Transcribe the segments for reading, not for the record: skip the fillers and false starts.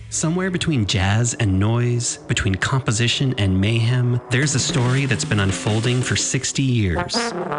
Somewhere between jazz and noise, between composition and mayhem, there's a story that's been unfolding for 60 years.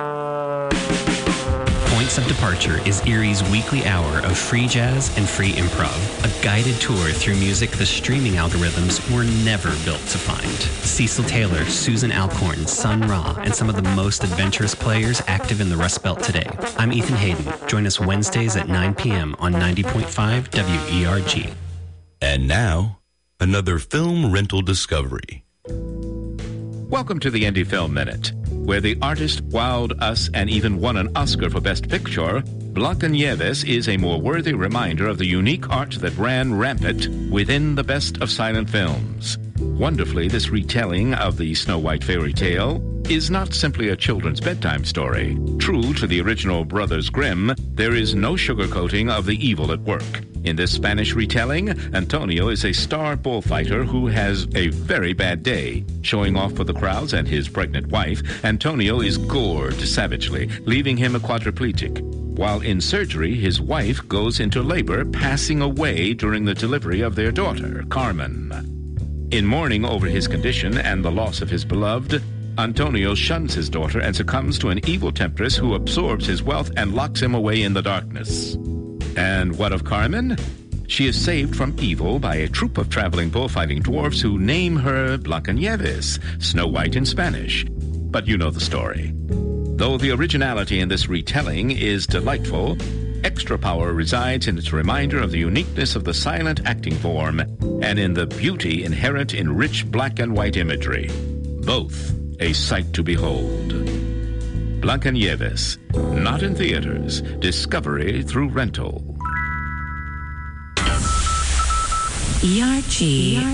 Points of Departure is Erie's weekly hour of free jazz and free improv, a guided tour through music the streaming algorithms were never built to find. Cecil Taylor, Susan Alcorn, Sun Ra, and some of the most adventurous players active in the Rust Belt today. I'm Ethan Hayden. Join us Wednesdays at 9 p.m. on 90.5 WERG. And now, another film rental discovery. Welcome to the Indie Film Minute, where the artist wowed us and even won an Oscar for Best Picture. Blancanieves is a more worthy reminder of the unique art that ran rampant within the best of silent films. Wonderfully, this retelling of the Snow White fairy tale is not simply a children's bedtime story. True to the original Brothers Grimm, there is no sugarcoating of the evil at work. In this Spanish retelling, Antonio is a star bullfighter who has a very bad day. Showing off for the crowds and his pregnant wife, Antonio is gored savagely, leaving him a quadriplegic. While in surgery, his wife goes into labor, passing away during the delivery of their daughter, Carmen. In mourning over his condition and the loss of his beloved, Antonio shuns his daughter and succumbs to an evil temptress who absorbs his wealth and locks him away in the darkness. And what of Carmen? She is saved from evil by a troupe of traveling bullfighting dwarfs who name her Blancanieves, Snow White in Spanish. But you know the story. Though the originality in this retelling is delightful, extra power resides in its reminder of the uniqueness of the silent acting form and in the beauty inherent in rich black and white imagery. Both a sight to behold. Blancanieves, not in theaters, discovery through rental. ERG